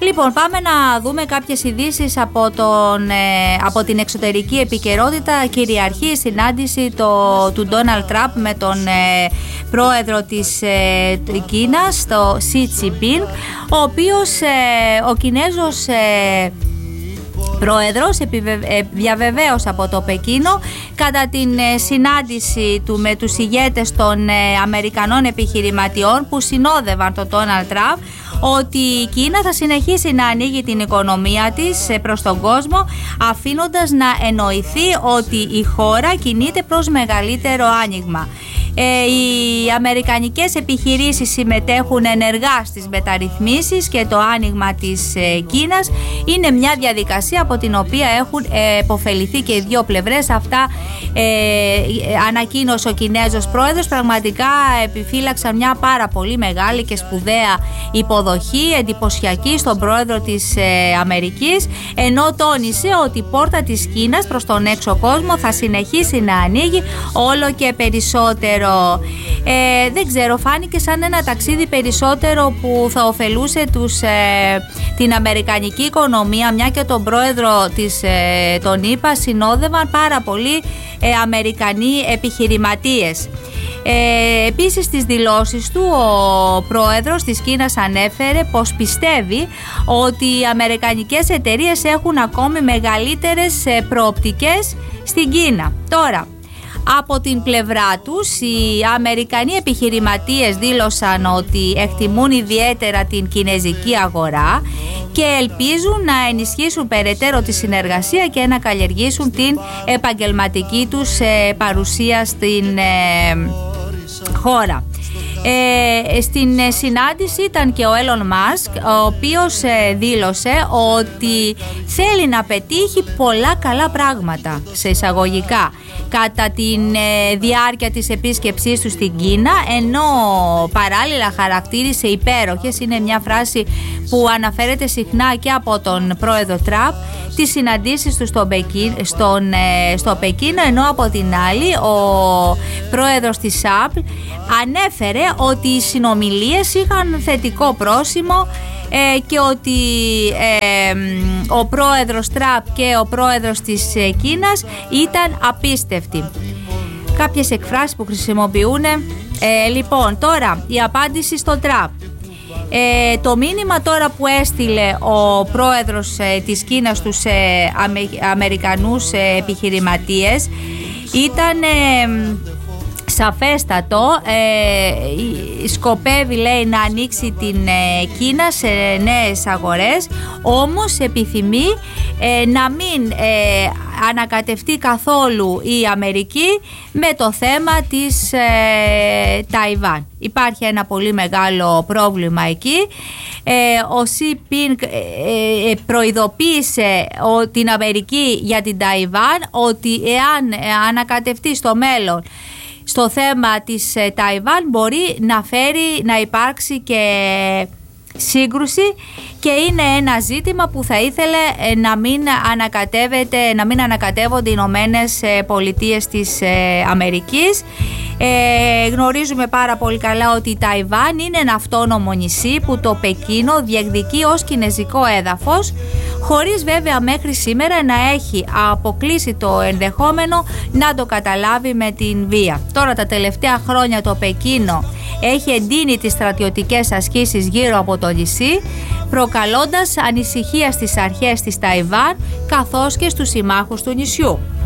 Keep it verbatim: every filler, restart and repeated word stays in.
Λοιπόν, πάμε να δούμε κάποιες ειδήσεις από, τον, ε, από την εξωτερική επικαιρότητα. Κυριαρχεί η συνάντηση το, του Ντόναλντ Τραμπ με τον ε, πρόεδρο της ε, Κίνας, το Σι Τζινπίνγκ, ο οποίος, ε, ο Κινέζος ε, πρόεδρος διαβεβαίωσε από το Πεκίνο κατά την συνάντηση του με τους ηγέτες των Αμερικανών επιχειρηματιών που συνόδευαν τον Ντόναλντ Τραμπ ότι η Κίνα θα συνεχίσει να ανοίγει την οικονομία της προς τον κόσμο, αφήνοντας να εννοηθεί ότι η χώρα κινείται προς μεγαλύτερο άνοιγμα. Ε, οι αμερικανικές επιχειρήσεις συμμετέχουν ενεργά στις μεταρρυθμίσεις και το άνοιγμα της ε, Κίνας είναι μια διαδικασία από την οποία έχουν ε, επωφεληθεί και οι δύο πλευρές. Αυτά ε, ανακοίνωσε ο Κινέζος πρόεδρος. Πραγματικά επιφύλαξαν μια πάρα πολύ μεγάλη και σπουδαία υποδοχή, εντυπωσιακή στον πρόεδρο της ε, Αμερικής, ενώ τόνισε ότι η πόρτα της Κίνας προς τον έξω κόσμο θα συνεχίσει να ανοίγει όλο και περισσότερο. Ε, δεν ξέρω, φάνηκε σαν ένα ταξίδι περισσότερο που θα ωφελούσε τους, ε, την αμερικανική οικονομία, μια και τον πρόεδρο της, ε, τον ΗΠΑ συνόδευαν πάρα πολλοί ε, Αμερικανοί επιχειρηματίες. Ε, επίσης στις δηλώσεις του ο πρόεδρος της Κίνας ανέφερε πως πιστεύει ότι οι αμερικανικές εταιρείες έχουν ακόμη μεγαλύτερες προοπτικές στην Κίνα. Τώρα, από την πλευρά τους, οι Αμερικανοί επιχειρηματίες δήλωσαν ότι εκτιμούν ιδιαίτερα την κινέζικη αγορά και ελπίζουν να ενισχύσουν περαιτέρω τη συνεργασία και να καλλιεργήσουν την επαγγελματική τους παρουσία στην χώρα. Ε, στην συνάντηση ήταν και ο Elon Musk, ο οποίος ε, δήλωσε ότι θέλει να πετύχει πολλά καλά πράγματα, σε εισαγωγικά, κατά τη ε, διάρκεια της επίσκεψής του στην Κίνα, ενώ παράλληλα χαρακτήρισε υπέροχες, είναι μια φράση που αναφέρεται συχνά και από τον πρόεδρο Τραμπ, τις συναντήσεις του στο, Πεκί, στον, ε, στο Πεκίνο, ενώ από την άλλη ο πρόεδρος της Apple ανέφερε ότι οι συνομιλίες είχαν θετικό πρόσημο ε, και ότι ε, ο πρόεδρος Τραμπ και ο πρόεδρος της ε, Κίνας ήταν απίστευτοι. Κάποιες εκφράσεις που χρησιμοποιούν. Ε, λοιπόν, τώρα η απάντηση στο Τραμπ. Ε, το μήνυμα τώρα που έστειλε ο πρόεδρος ε, της Κίνας στους ε, Αμε, Αμερικανούς ε, επιχειρηματίες ήταν ε, σαφέστατο. Ε, σκοπεύει, λέει, να ανοίξει την ε, Κίνα σε νέες αγορές, όμως επιθυμεί ε, να μην ε, ανακατευτεί καθόλου η Αμερική με το θέμα της ε, Ταϊβάν. Υπάρχει ένα πολύ μεγάλο πρόβλημα εκεί. Ε, ο Σι Πινγκ ε, ε, προειδοποίησε ο, την Αμερική για την Ταϊβάν ότι εάν ε, ανακατευτεί στο μέλλον στο θέμα της ε, Ταϊβάν μπορεί να φέρει να υπάρξει και σύγκρουση και είναι ένα ζήτημα που θα ήθελε ε, να μην ανακατεύεται, να μην ανακατεύονται οι Ηνωμένες Πολιτείες της ε, Αμερικής. Ε, γνωρίζουμε πάρα πολύ καλά ότι η Ταϊβάν είναι ένα αυτόνομο νησί που το Πεκίνο διεκδικεί ως κινέζικο έδαφος, χωρίς βέβαια μέχρι σήμερα να έχει αποκλείσει το ενδεχόμενο να το καταλάβει με την βία. Τώρα τα τελευταία χρόνια το Πεκίνο έχει εντείνει τις στρατιωτικές ασκήσεις γύρω από το νησί, προκαλώντας ανησυχία στις αρχές της Ταϊβάν καθώς και στους συμμάχους του νησιού.